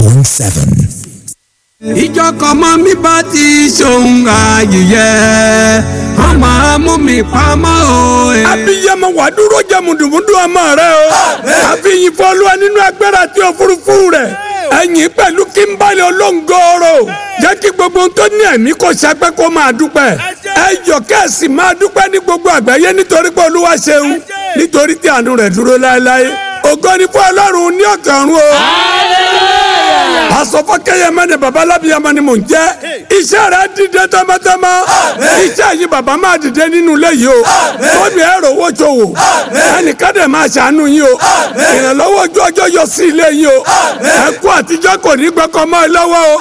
ìjọ kọ́mọ mi bá ti ṣòun ayẹyẹ ọmọ amú mi pamọ́ o. abiyamọ wà dúró jẹ mùdùmùdù ọmọ rẹ o. àfihàn fọlùwà nínú agbára tí òfurufú rẹ. ẹ̀yìn pẹ̀lú kí n balẹ̀ olóńgòrò. jẹ́ kí gbogbo tó ní ẹ̀mí kó ṣapẹ́ kó máa dúpẹ́. ẹ yọ̀ kẹ́sì máa dúpẹ́ ní gbogbo àgbáyé nítorí pé Olúwa ṣeun. nítorí tí àánú rẹ̀ dúró láéláé. ògo ni fún Ọlọ́run ní òkè ọ̀run o. Asọ̀fọ́kẹ́yẹmẹ ni baba alábíyamọ ni mò ń jẹ́. iṣẹ́ rẹ̀ dìde tọmọtọmọ. iṣẹ́ yìí baba máa dìde nínú ilé yìí o. tóbi ẹ̀rọ owó ṣòwò. ẹnìkan dẹ̀ máa ṣàánú yín o. ìrànlọ́wọ́ ojú ọjọ́ yọ sí ilé yìí o. ẹkú àtijọ́ kò ní gbọ́kọ̀ mọ́ ẹ lọ́wọ́ o.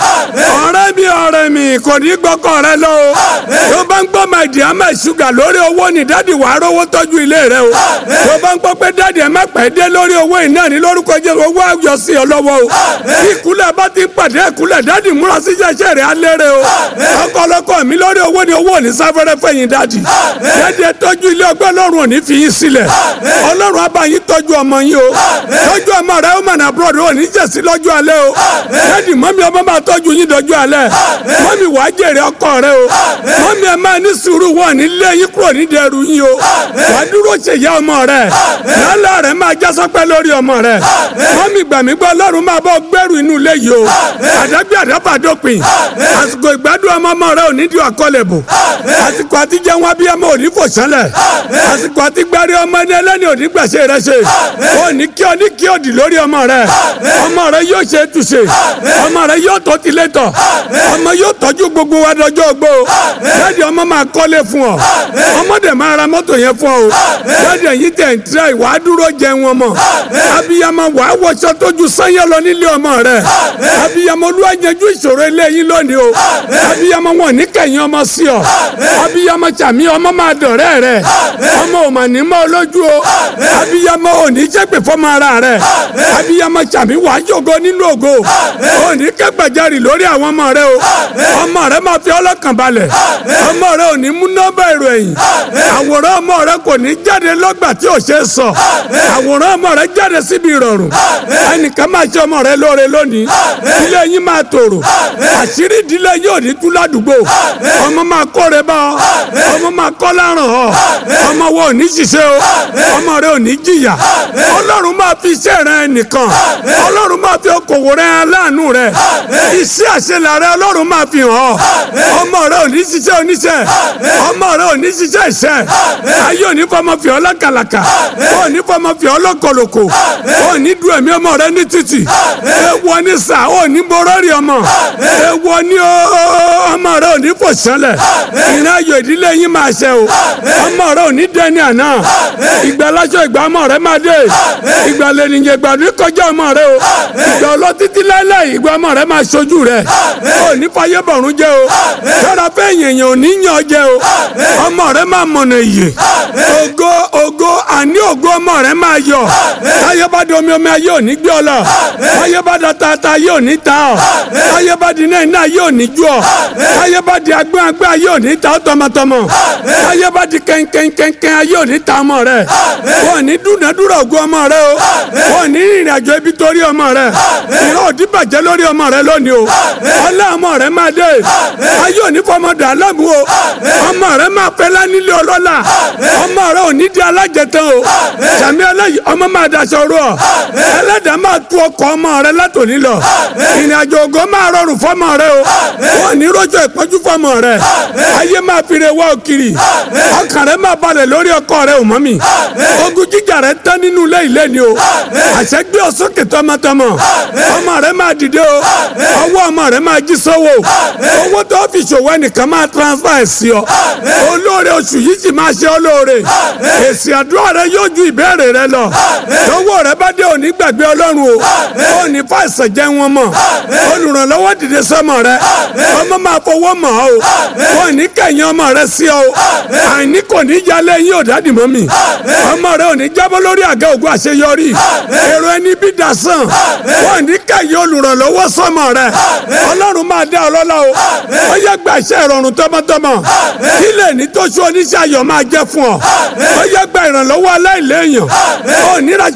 ọ̀rẹ́ mi kò ní gbọ́kọ̀ rẹ lọ o. tó bá ń gbọ́ my dear my sugar lórí owó ni dáàdì wàá rówó tọ́jú ilé rẹ o. tó bá ń gbọ́ pé dáàdì ẹ má pẹ́ dé lórí owó iná ní lórúkọ Jésù owó àjọ sí ọ lọ́wọ́ o. ìkúlẹ̀ bá ti ń pàdé ẹ̀kúlẹ̀ dáàdì múra sí iṣẹ́ rẹ̀ alẹ́rẹ̀ o. ọkọlọkọ mi lórí owó ni owó ní sáfẹ́rẹ́ fẹ̀yìn dáàdì. dáàdì ẹ tọ́jú ilé ọgbẹ́ Ọlọ́run ò ní fi yín sílẹ̀. Ọlọ́run á bá yín tọ́jú ọmọ yín o. tọ́jú ọmọ rẹ ó mọ̀nà abúlọ̀dù ò ní jẹ̀sí lọ́jọ́ alẹ́ o. dáàdì mọ́mí ọmọ máa tọ́jú yín dọ́jọ́ alẹ́. mọ́mí wàá jèrè ọkọ rẹ o. mọ́mí ẹ máa ní sùúrù wọ̀ nílé yín kúrò ní dẹrù yín o. wàá dúró ṣe ìyá ọmọ rẹ. lálẹ́ rẹ máa já sọ́pẹ́ lórí ọmọ rẹ. mọ́mí gbàmígbọ́ Ọlọ́run máa bọ́ gbẹ́rù inú ilé yìí o. àdágbé àdábàdópin. àsìkò ìgbádùn ọmọ rẹ ò ní di àkọlẹ̀bù. àsìkò àti jẹun abiyamọ ò ní fò sánlẹ̀. àsìkò àti gbárí ọmọ ẹni ẹlẹ́ni ò ní gbàṣẹ rẹ ṣe. ò ní kí òdì lórí ọmọ rẹ. ọmọ rẹ yóò ṣe é túṣe. ọmọ rẹ yóò tó tilé tọ̀. ọmọ yóò tọ́jú gbogbo wa dọjọ́ ogbó. dáàdì ọmọ máa kọ́lé fún ọ. ọmọdé máa ra mọ́tò yẹn fún ọ. dáàdì ẹ̀yìn tẹ̀ ń tẹ́ ìwà dúró jẹun ọmọ. abiyamọ wàá wọṣọ tójú sanyẹ lọ nílé ọmọ rẹ. abiyamọ Olúwa yanjú ìṣòro eléyìí lónìí o. abiyamọ wọn ní kẹyìn ọmọ sí ọ. abiyamọ tàmí ọmọ máa dọ̀rẹ́ rẹ. ọmọ ò mà ní mọ́ lójú o. abiyamọ ò ní jẹ́pẹ̀ fọ́mọ ara rẹ. abiyamọ tàmí wàá yògo nínú ògo. ò ní kẹ́gbẹ̀jẹ̀rì lórí àwọn ọmọ rẹ o. ọmọ rẹ máa fi ọlọ́kàn balẹ̀. ọmọ rẹ ò ní mú nọ́mbà èrò ẹ̀yìn. àwòrán ọmọ rẹ kò ní jáde lọ́gbà tí ò ṣe é sọ. àwòrán ọmọ rẹ jáde síbi ìrọ̀rùn. ẹnìkan máa ṣe ọmọ rẹ lóore lónìí. ilé yín máa tòrò. àṣírí ìdílé yóò ní tú ládùúgbò. ọmọ máa kóre bá ọ. ọmọ máa kọ́ láràn ọ. ọmọ wo ò ní ṣiṣẹ́ o. ọmọ rẹ ò ní jìyà. Ọlọ́run máa fi iṣẹ́ rẹ nìkan. Ọlọ́run máa fi okòwò rẹ aláàánú rẹ. iṣẹ́ àṣelà rẹ Ọlọ́run máa fi hàn ọ. ọmọ rẹ ò ní ṣiṣẹ́ oníṣẹ́. ọmọ rẹ ò ní ṣiṣẹ́ iṣẹ́. ayé ò ní fọmọ fi ọ lákàlàkà. ò ní fọmọ fi ọ lọ́kọ̀lọ́kọ̀. ò ní du ẹ̀mí ọmọ rẹ ní títì. ewu ní sà ò ní borọ́rì ọmọ. ewu ní ọmọ rẹ ò ní fò sánlẹ̀. ìrìn àjò ìdílé yín máa ṣe o. ọmọ rẹ ò ní dẹni àná. ìgbà aláṣọ ìgbà ọmọ rẹ máa dé. ìgbà lẹ́nìyẹn ìgbà ní kọjá ọmọ rẹ o. ìgbà ọlọ́títí láíláí ìgbà ọmọ rẹ máa ṣojú rẹ. ò ní fàyè bọ̀rún jẹ́ o. sọ́ra fẹ́ yẹ̀yẹ̀ ò ní yàn jẹ́ o. ọmọ rẹ máa mọ̀nà ìyè. ògo àní ògo ọmọ rẹ máa yọ. táyé bá di omi ayé ò ní gbé ọ lọ. táyé bá da tata ayé ò ní ta ọ. táyé bá di iná ayé ò ní jú ọ. táyé bá di agbẹ́ ayé ò ní ta ọ tọmọtọmọ. táyé bá di kẹ́ńkẹ́ńkẹ́ ayé ò ní ta ọmọ rẹ. wọ́n ní dúnadúrà ògo ọmọ rẹ o. wọ́n ní ìrìn àjò ibi torí ọmọ rẹ. ìran òdì bàjẹ́ lórí ọmọ rẹ lónìí o. ọlá ọmọ rẹ máa dé. ayé ò ní fọmọdé aláàbò o. ọmọ rẹ máa pẹ́ lánílé ọlọ́lá. ọmọ rẹ ò ní di alájẹtàn o. sàmì aláyì ọmọ máa daṣọ rọ. ẹlẹ́dàá máa tú ọkọ̀ ọmọ rẹ látòní lọ. ìrìn àjò ògo máa rọrùn fọmọ rẹ o. wọ́n ní rọ́jò ìpọ́njú fọmọ rẹ. ayé máa fi re wá òkiri. ọkàn rẹ máa balẹ̀ lórí ọkọ rẹ ò mọ́ mi. ogun jíjà rẹ tán nínú ilé ni o. àṣẹ gbé ọ sókè tọmọtọmọ. ọmọ rẹ máa dìde o. ọwọ́ ọmọ rẹ máa jí sọ́wọ́. owó tó fi ṣòwò ẹnìkan máa transfer sí ọ. olóore oṣù yìí sì máa ṣe olóore. èsì àdúrà rẹ yóò ju ìbéèrè rẹ lọ. lọ́wọ́ rẹ bá dé òní gbàgbé Ọlọ́run o. òní fàìsàn jẹ́ wọn mọ̀. olùrànlọ́wọ́ dìde sọ́mọ rẹ. ọmọ máa fọwọ́ mọ̀ ọ́ o. òní kẹ̀yìn ọmọ rẹ sí ọ. àìní kò ní jalè yín ò dádì mọ́ mi. ọmọ rẹ ò ní jábọ́ lórí àga ògùn àṣeyọrí. èrò ẹni bí dasán. òní kẹ̀yìn olùrànlọ́wọ́ sọ́mọ rẹ. Ọlọ́run máa dá ọ lọ́lá o. ó yẹ gba iṣẹ́ ìrọ̀rùn tọmọtọmọ. kílẹ̀ ní tó ṣú oníṣẹ́ ayọ̀ máa jẹ́ fún ọ. ó yẹ gba ìrànlọ́wọ́ aláìléèyàn. ó níra